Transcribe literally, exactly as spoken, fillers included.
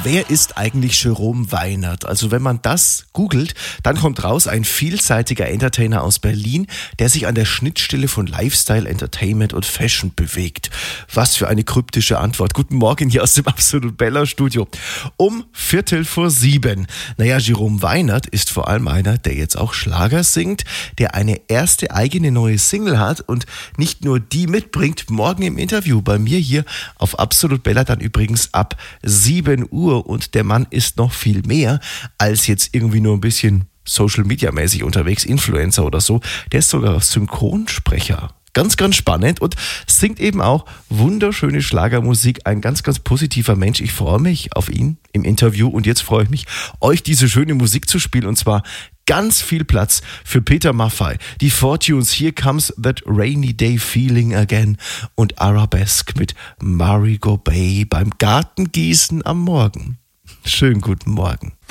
Wer ist eigentlich Jerome Weinert? Also wenn man das googelt, dann kommt raus ein vielseitiger Entertainer aus Berlin, der sich an der Schnittstelle von Lifestyle, Entertainment und Fashion bewegt. Was für eine kryptische Antwort. Guten Morgen hier aus dem Absolut Bella Studio. Um Viertel vor sieben. Naja, Jerome Weinert ist vor allem einer, der jetzt auch Schlager singt, der eine erste eigene neue Single hat und nicht nur die mitbringt, morgen im Interview bei mir hier auf Absolut Bella, dann übrigens ab sieben Uhr. Und der Mann ist noch viel mehr als jetzt irgendwie nur ein bisschen Social-Media-mäßig unterwegs, Influencer oder so. Der ist sogar Synchronsprecher. Ganz, ganz spannend und singt eben auch wunderschöne Schlagermusik. Ein ganz, ganz positiver Mensch. Ich freue mich auf ihn im Interview und jetzt freue ich mich, euch diese schöne Musik zu spielen und zwar ganz viel Platz für Peter Maffay. Die Fortunes, Here Comes That Rainy Day Feeling Again und Arabesque mit Marigot Bay beim Gartengießen am Morgen. Schönen guten Morgen.